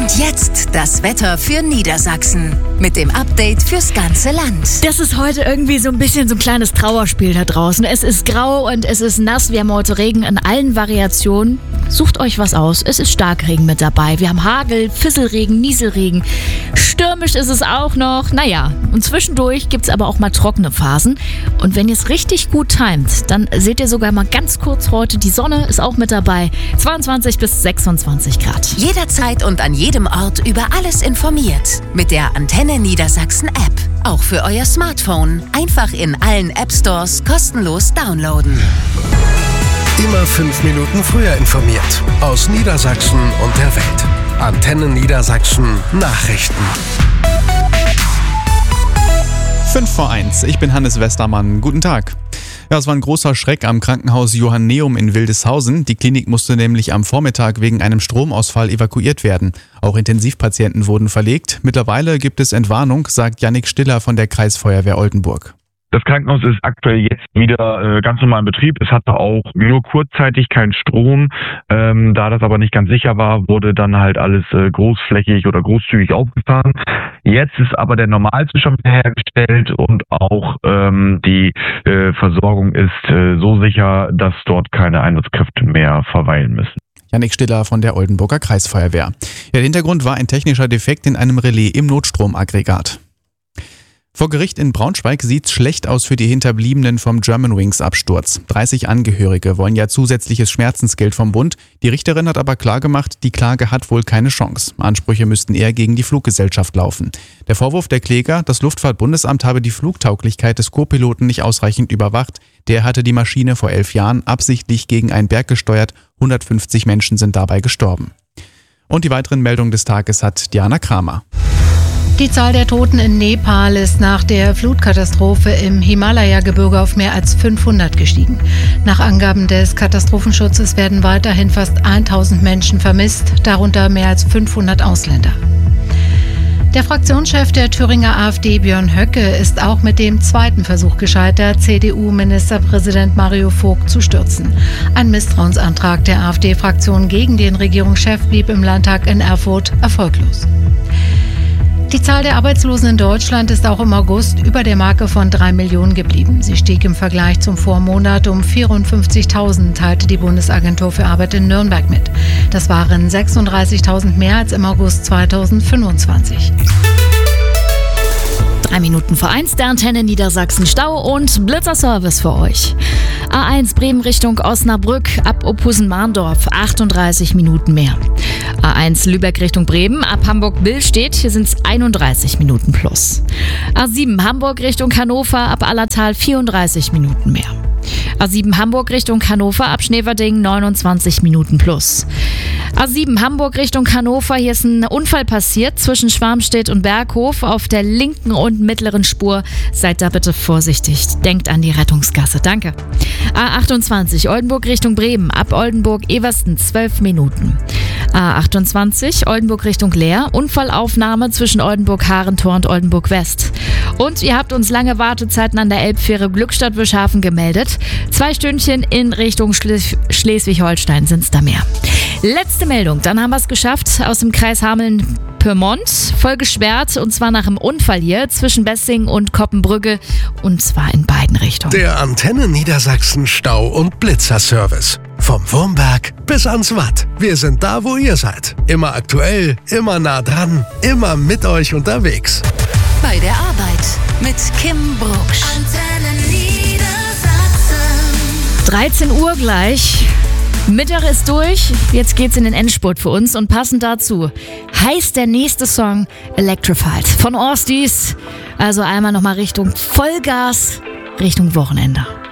Und jetzt das Wetter für Niedersachsen mit dem Update fürs ganze Land. Das ist heute irgendwie so ein bisschen so ein kleines Trauerspiel da draußen. Es ist grau und es ist nass. Wir haben heute Regen in allen Variationen. Sucht euch was aus. Es ist Starkregen mit dabei. Wir haben Hagel, Fisselregen, Nieselregen. Stürmisch ist es auch noch. Naja, und zwischendurch gibt es aber auch mal trockene Phasen. Und wenn ihr es richtig gut timet, dann seht ihr sogar mal ganz kurz heute, die Sonne ist auch mit dabei. 22 bis 26 Grad. Jederzeit und an jedem Ort über alles informiert. Mit der Antenne Niedersachsen App. Auch für euer Smartphone. Einfach in allen App Stores kostenlos downloaden. Immer 5 Minuten früher informiert. Aus Niedersachsen und der Welt. Antenne Niedersachsen Nachrichten. 5:05. Ich bin Hannes Westermann. Guten Tag. Ja, es war ein großer Schreck am Krankenhaus Johanneum in Wildeshausen. Die Klinik musste nämlich am Vormittag wegen einem Stromausfall evakuiert werden. Auch Intensivpatienten wurden verlegt. Mittlerweile gibt es Entwarnung, sagt Jannik Stiller von der Kreisfeuerwehr Oldenburg. Das Krankenhaus ist aktuell jetzt wieder ganz normal in Betrieb. Es hatte auch nur kurzzeitig keinen Strom. Da das aber nicht ganz sicher war, wurde dann halt alles großflächig oder großzügig aufgefahren. Jetzt ist aber der Normalzustand hergestellt und auch die Versorgung ist so sicher, dass dort keine Einsatzkräfte mehr verweilen müssen. Jannik Stiller von der Oldenburger Kreisfeuerwehr. Ja, der Hintergrund war ein technischer Defekt in einem Relais im Notstromaggregat. Vor Gericht in Braunschweig sieht's schlecht aus für die Hinterbliebenen vom Germanwings-Absturz. 30 Angehörige wollen ja zusätzliches Schmerzensgeld vom Bund. Die Richterin hat aber klargemacht, die Klage hat wohl keine Chance. Ansprüche müssten eher gegen die Fluggesellschaft laufen. Der Vorwurf der Kläger, das Luftfahrtbundesamt habe die Flugtauglichkeit des Co-Piloten nicht ausreichend überwacht. Der hatte die Maschine vor 11 Jahren absichtlich gegen einen Berg gesteuert. 150 Menschen sind dabei gestorben. Und die weiteren Meldungen des Tages hat Diana Kramer. Die Zahl der Toten in Nepal ist nach der Flutkatastrophe im Himalaya-Gebirge auf mehr als 500 gestiegen. Nach Angaben des Katastrophenschutzes werden weiterhin fast 1000 Menschen vermisst, darunter mehr als 500 Ausländer. Der Fraktionschef der Thüringer AfD, Björn Höcke, ist auch mit dem zweiten Versuch gescheitert, CDU-Ministerpräsident Mario Vogt zu stürzen. Ein Misstrauensantrag der AfD-Fraktion gegen den Regierungschef blieb im Landtag in Erfurt erfolglos. Die Zahl der Arbeitslosen in Deutschland ist auch im August über der Marke von 3 Millionen geblieben. Sie stieg im Vergleich zum Vormonat um 54.000, teilte die Bundesagentur für Arbeit in Nürnberg mit. Das waren 36.000 mehr als im August 2025. 3 Minuten vor 1, der Antenne Niedersachsen Stau und Blitzerservice für euch. A1 Bremen Richtung Osnabrück ab Ophusen-Mahndorf, 38 Minuten mehr. A1 Lübeck Richtung Bremen ab Hamburg-Billstedt, hier sind es 31 Minuten plus. A7 Hamburg Richtung Hannover ab Allertal, 34 Minuten mehr. A7 Hamburg Richtung Hannover ab Schneverding, 29 Minuten plus. A7 Hamburg Richtung Hannover, hier ist ein Unfall passiert zwischen Schwarmstedt und Berghof auf der linken und mittleren Spur. Seid da bitte vorsichtig, denkt an die Rettungsgasse, danke. A28 Oldenburg Richtung Bremen, ab Oldenburg-Eversten 12 Minuten. A28 Oldenburg Richtung Leer, Unfallaufnahme zwischen Oldenburg-Harentor und Oldenburg-West. Und ihr habt uns lange Wartezeiten an der Elbfähre Glückstadt-Wischhafen gemeldet. 2 Stündchen in Richtung Schleswig-Holstein sind es da mehr. Letzte Meldung, dann haben wir es geschafft aus dem Kreis Hameln-Pyrmont. Voll gesperrt und zwar nach einem Unfall hier zwischen Bessing und Koppenbrügge und zwar in beiden Richtungen. Der Antenne Niedersachsen Stau- und Blitzerservice. Vom Wurmberg bis ans Watt. Wir sind da, wo ihr seid. Immer aktuell, immer nah dran, immer mit euch unterwegs. Bei der Arbeit mit Kim Brugsch. Antenne Niedersachsen. 13 Uhr gleich. Mittag ist durch, jetzt geht's in den Endspurt für uns und passend dazu heißt der nächste Song Electrified von Orsties. Also einmal nochmal Richtung Vollgas, Richtung Wochenende.